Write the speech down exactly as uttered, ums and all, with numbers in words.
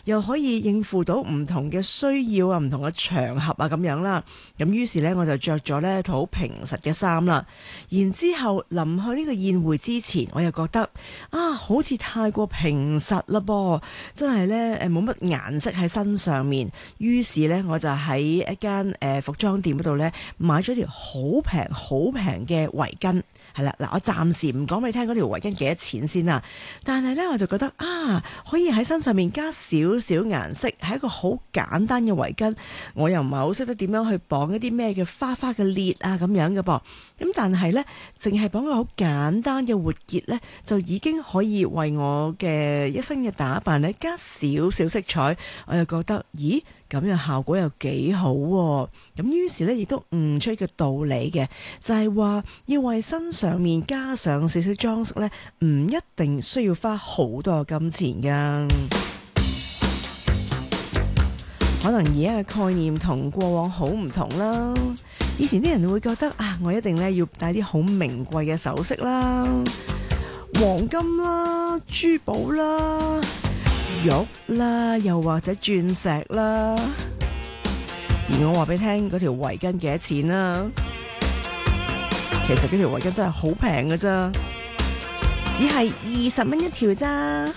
又可以應付到唔同嘅需要啊，唔同嘅場合啊咁樣啦。咁於是呢，我就着咗呢套好平實嘅衫啦。然之後臨去呢個宴會之前，我又覺得啊，好似太過平實啦噃，真係呢，誒冇乜顏色喺身上面。於是呢，我就喺一間誒服裝店嗰度呢，買咗條好平好平嘅圍巾。係啦，嗱，我暫時唔講俾你聽嗰條圍巾幾多錢先啦。但係呢，我就覺得啊，可以喺身上面加少少顏色，係一個好簡單嘅圍巾。我又唔係好識得點樣去綁一啲咩嘅花花嘅裂啊咁樣嘅噃。咁但係呢，淨係綁個好簡單嘅活結呢，就已經可以為我嘅一身嘅打扮呢加少少色彩。我又覺得，咦？咁樣效果又幾好喎，咁於是呢，亦都悟出一個道理嘅，就係話要為身上面加上少少裝飾呢，唔一定需要花好多金錢噶。可能而家嘅概念同過往好唔同啦。以前啲人會覺得啊，我一定呢要戴啲好名貴嘅首飾啦，黃金啦、珠寶啦、玉啦，又或者鑽石啦，而我話俾你聽，嗰條圍巾幾多錢啦？其實嗰條圍巾真係好平㗎咋，只係二十蚊一條咋。